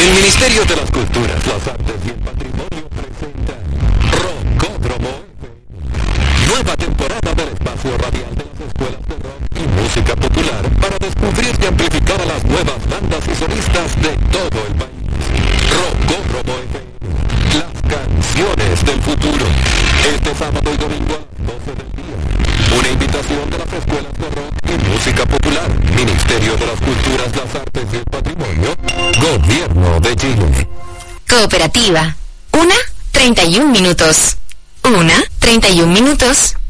El Ministerio de las Culturas, las Artes y el Patrimonio presenta Rockódromo FM. Nueva temporada del espacio radial de las escuelas de rock y música popular para descubrir y amplificar a las nuevas bandas y solistas de todo el país. Rockódromo FM. Las canciones del futuro. Este sábado y domingo a las 12 del día. Una invitación de las escuelas de rock y música popular. Ministerio de las Culturas, las Artes y el Patrimonio. Gobierno de Chile. Cooperativa. 1:31. 1:31.